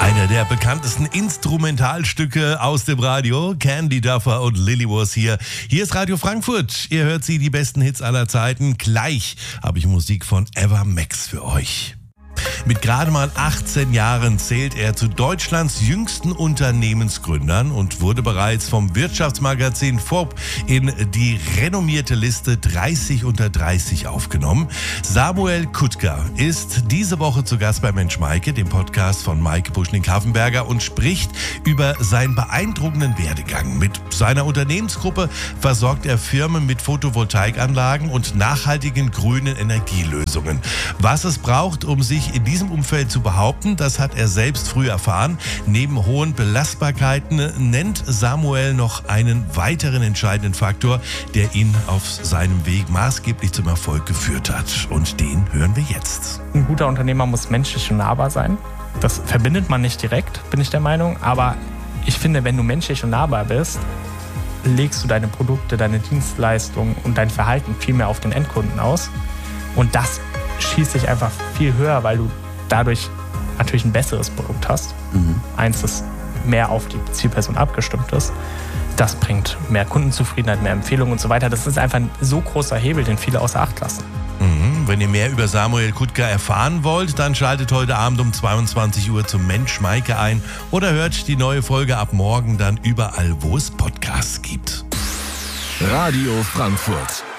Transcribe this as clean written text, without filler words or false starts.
Einer der bekanntesten Instrumentalstücke aus dem Radio. Candy Duffer und Lily Was hier. Hier ist Radio Frankfurt. Ihr hört die besten Hits aller Zeiten. Gleich habe ich Musik von Eva Max für euch. Mit gerade mal 18 Jahren zählt er zu Deutschlands jüngsten Unternehmensgründern und wurde bereits vom Wirtschaftsmagazin Forbes in die renommierte Liste 30 unter 30 aufgenommen. Samuel Kutka ist diese Woche zu Gast bei Mensch Maike, dem Podcast von Maike Buschning-Kaffenberger, und spricht über seinen beeindruckenden Werdegang. Mit seiner Unternehmensgruppe versorgt er Firmen mit Photovoltaikanlagen und nachhaltigen grünen Energielösungen. Was es braucht, um sich in diesem Umfeld zu behaupten, das hat er selbst früh erfahren. Neben hohen Belastbarkeiten nennt Samuel noch einen weiteren entscheidenden Faktor, der ihn auf seinem Weg maßgeblich zum Erfolg geführt hat. Und den hören wir jetzt. Ein guter Unternehmer muss menschlich und nahbar sein. Das verbindet man nicht direkt, bin ich der Meinung. Aber ich finde, wenn du menschlich und nahbar bist, legst du deine Produkte, deine Dienstleistungen und dein Verhalten viel mehr auf den Endkunden aus. Und das schießt dich einfach viel höher, weil du dadurch natürlich ein besseres Produkt hast. Eins, das mehr auf die Zielperson abgestimmt ist. Das bringt mehr Kundenzufriedenheit, mehr Empfehlungen und so weiter. Das ist einfach ein so großer Hebel, den viele außer Acht lassen. Wenn ihr mehr über Samuel Kutka erfahren wollt, dann schaltet heute Abend um 22 Uhr zum Mensch Maike ein oder hört die neue Folge ab morgen dann überall, wo es Podcasts gibt. Radio Frankfurt.